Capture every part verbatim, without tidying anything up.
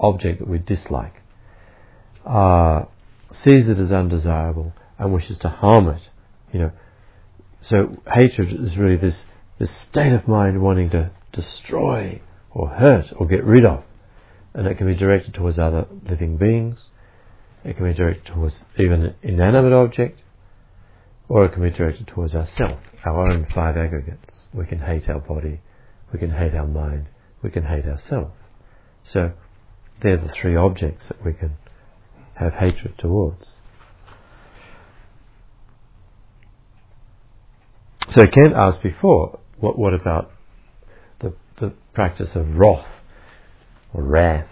object that we dislike, uh, sees it as undesirable and wishes to harm it. You know, so hatred is really this this state of mind wanting to destroy or hurt or get rid of, and it can be directed towards other living beings. It can be directed towards even an inanimate object, or it can be directed towards ourselves, our own five aggregates. We can hate our body, we can hate our mind, we can hate ourselves. So they're the three objects that we can have hatred towards. So Kent asked before, what what about the the practice of wrath or wrath?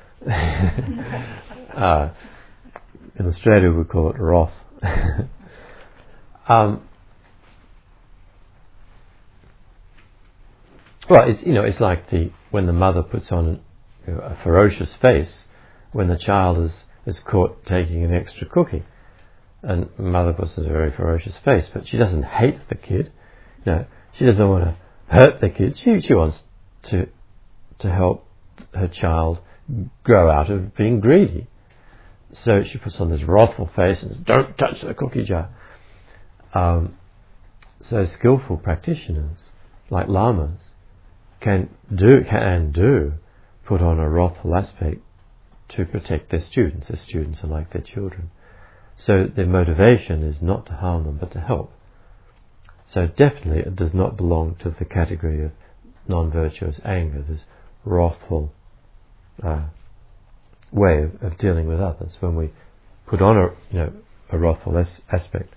uh, in Australia we call it wrath. um, well, it's you know it's like the when the mother puts on you know, a ferocious face when the child is is caught taking an extra cookie. And mother puts on a very ferocious face, but she doesn't hate the kid. No, she doesn't want to hurt the kid. She she wants to to help her child grow out of being greedy. So she puts on this wrathful face and says, "Don't touch the cookie jar." Um, so skillful practitioners, like lamas, can do can do put on a wrathful aspect to protect their students. Their students are like their children. So their motivation is not to harm them, but to help. So definitely it does not belong to the category of non-virtuous anger, this wrathful uh, way of, of dealing with others when we put on a you know a wrathful as- aspect.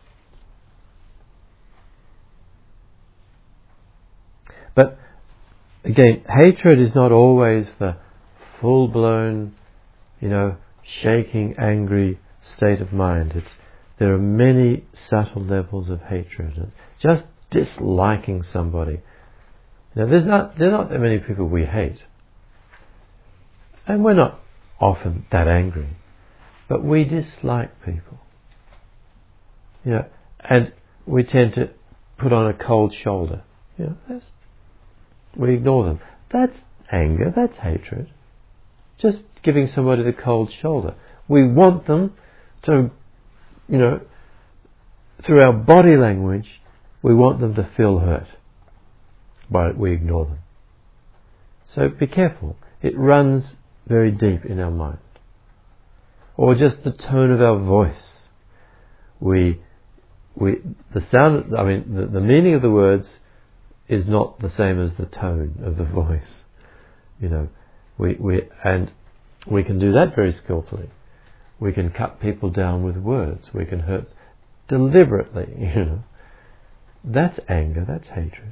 But again, hatred is not always the full-blown, you know, shaking, angry state of mind. It's there are many subtle levels of hatred. Just disliking somebody. Now, there's not there are not that many people we hate, and we're not often that angry, but we dislike people. You know, and we tend to put on a cold shoulder. You know, that's, we ignore them. That's anger. That's hatred. Just giving somebody the cold shoulder. We want them to, you know, through our body language, we want them to feel hurt, but we ignore them. So be careful. It runs very deep in our mind. Or just the tone of our voice. We, we, the sound, I mean, the, the meaning of the words is not the same as the tone of the voice. You know, we, we, and we can do that very skillfully. We can cut people down with words. We can hurt deliberately, you know. That's anger, that's hatred.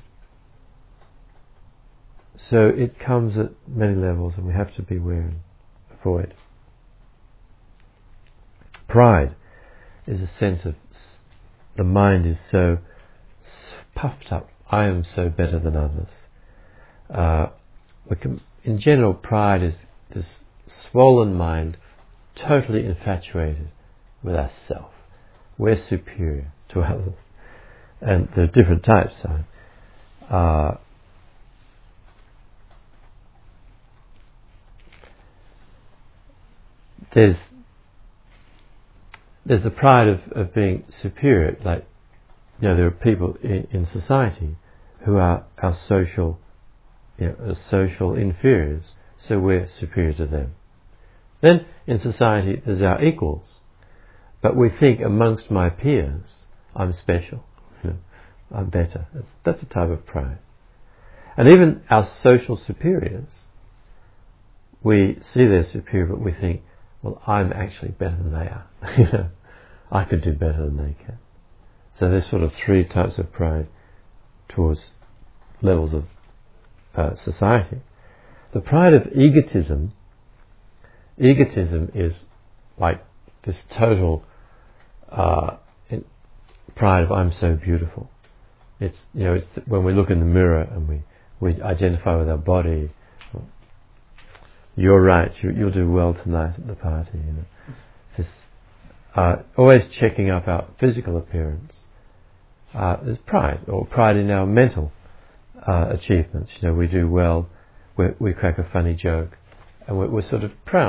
So it comes at many levels and we have to be aware and avoid. Pride is a sense of the mind is so puffed up. I am so better than others. Uh, we can, in general, pride is this swollen mind, totally infatuated with ourself. We're superior to others. And there are different types. Uh, there's there's the pride of, of being superior. Like, you know, there are people in, in society who are our social, you know, social inferiors, so we're superior to them. Then in society there's our equals, but we think amongst my peers I'm special, you know, I'm better. That's, that's a type of pride. And even our social superiors, we see they're superior, but we think, well, I'm actually better than they are. You know, I could do better than they can. So there's sort of three types of pride towards levels of uh, society. The pride of egotism. Egotism is like this total uh, pride of I'm so beautiful. It's you know it's when we look in the mirror and we, we identify with our body. You're right. You, you'll do well tonight at the party. You know, this, uh, always checking up our physical appearance. Uh, there's pride, or pride in our mental uh, achievements. You know, we do well. We we crack a funny joke, and we're, we're sort of proud.